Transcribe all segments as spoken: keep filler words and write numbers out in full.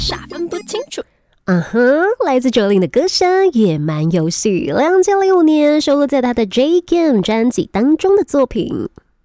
傻分不清楚。 嗯哼，来自九零的歌声《野蛮游戏》，两千零五年收录在他的《J Game》专辑当中的作品。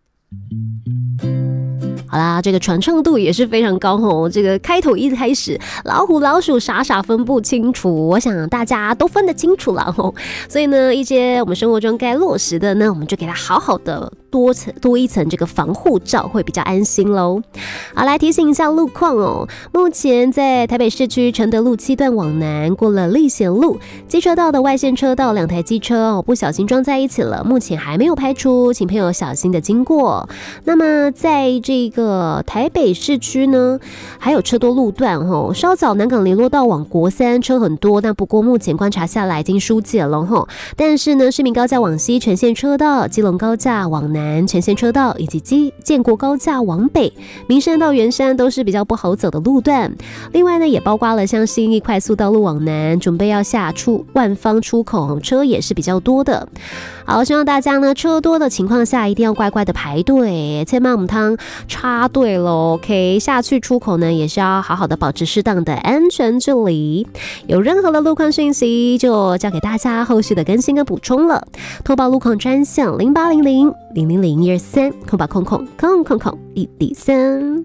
好啦，这个传唱度也是非常高吼。这个开头一开始，老虎老鼠傻傻分不清楚，我想大家都分得清楚了吼。所以呢，一些我们生活中该落实的呢，我们就给它好好的多层多一层这个防护罩，会比较安心喽。好，来提醒一下路况哦。目前在台北市区承德路七段往南，过了立贤路机车道的外线车道，两台机车哦不小心撞在一起了，目前还没有排除，请朋友小心的经过。那么在这个台北市区呢，还有车多路段哦，稍早南港联络道往国三车很多，但不过目前观察下来已经疏解了吼。但是呢，市民高架往西全线车道，基隆高架往南全线车道，以及基建国高架往北，民生到圆山都是比较不好走的路段。另外呢，也包括了像信义快速道路往南，准备要下出万方出口，车也是比较多的。好，希望大家呢车多的情况下，一定要乖乖的排队，千万母汤插队咯 OK， 下去出口呢也是要好好的保持适当的安全距离。有任何的路况讯息，就交给大家后续的更新跟补充了。投保路况专线零八零零零零零一二三，空白空空空空空一零三。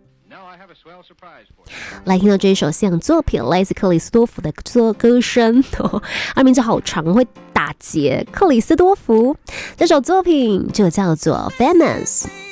来听到这一首西洋作品，来自克里斯多夫的歌声，他名字好长，会打结。克里斯多夫这首作品就叫做 Famous。